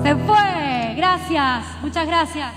Se fue. Gracias. Muchas gracias.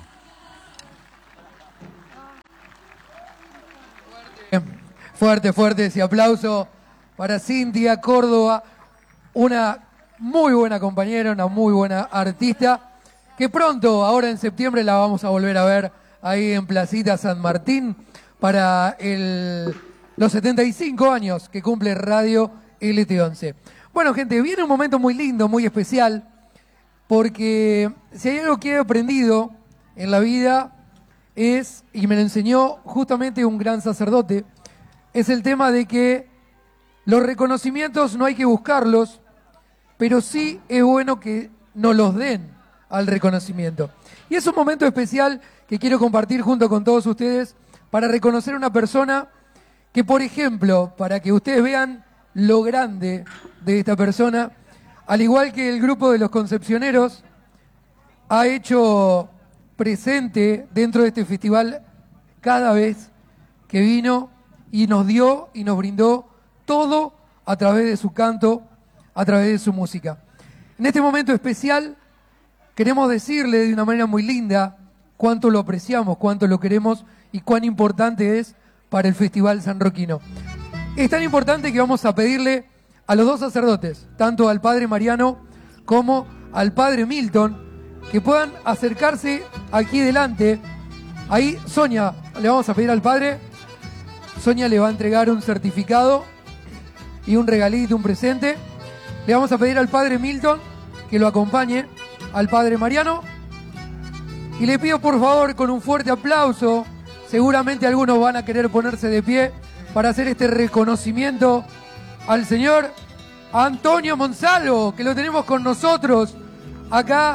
Fuerte, fuerte ese aplauso para Cintia Córdoba, una muy buena compañera, una muy buena artista, que pronto, ahora en septiembre, la vamos a volver a ver ahí en Placita San Martín para los 75 años que cumple Radio LT11. Bueno, gente, viene un momento muy lindo, muy especial, porque si hay algo que he aprendido en la vida es, y me lo enseñó justamente un gran sacerdote, es el tema de que los reconocimientos no hay que buscarlos, pero sí es bueno que nos los den al reconocimiento. Y es un momento especial que quiero compartir junto con todos ustedes para reconocer a una persona que, por ejemplo, para que ustedes vean lo grande de esta persona, al igual que el grupo de los Concepcioneros, ha hecho presente dentro de este festival cada vez que vino y nos dio y nos brindó todo a través de su canto, a través de su música. En este momento especial queremos decirle de una manera muy linda cuánto lo apreciamos, cuánto lo queremos y cuán importante es para el Festival Sanroquino. Es tan importante que vamos a pedirle a los dos sacerdotes, tanto al Padre Mariano como al Padre Milton, que puedan acercarse aquí delante. Ahí Sonia, le vamos a pedir al Padre. Sonia le va a entregar un certificado y un regalito, un presente. Le vamos a pedir al Padre Milton que lo acompañe, al Padre Mariano. Y le pido por favor con un fuerte aplauso, seguramente algunos van a querer ponerse de pie para hacer este reconocimiento al señor Antonio Monsalvo, que lo tenemos con nosotros acá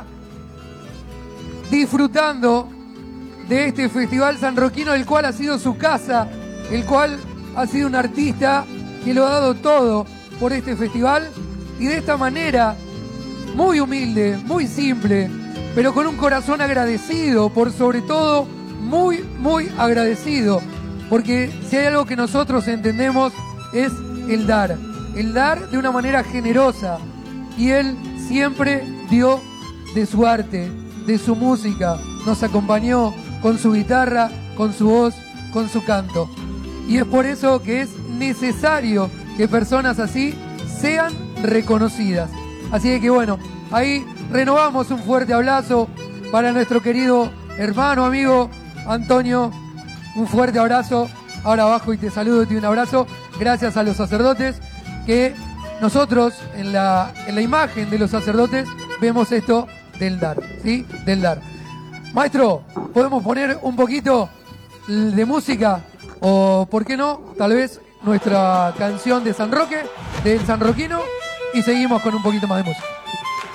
disfrutando de este Festival Sanroquino, el cual ha sido su casa, el cual ha sido un artista que lo ha dado todo por este festival y de esta manera, muy humilde, muy simple, pero con un corazón agradecido, por sobre todo muy, muy agradecido, porque si hay algo que nosotros entendemos es el dar de una manera generosa, y él siempre dio de su arte, de su música, nos acompañó con su guitarra, con su voz, con su canto. Y es por eso que es necesario que personas así sean reconocidas. Así que bueno, ahí renovamos un fuerte abrazo para nuestro querido hermano, amigo Antonio. Un fuerte abrazo. Ahora abajo y te saludo y te doy un abrazo. Gracias a los sacerdotes, que nosotros en la imagen de los sacerdotes vemos esto del dar, ¿sí? Del dar. Maestro, ¿podemos poner un poquito de música? O, ¿por qué no? Tal vez nuestra canción de San Roque, del sanroquino, y seguimos con un poquito más de música.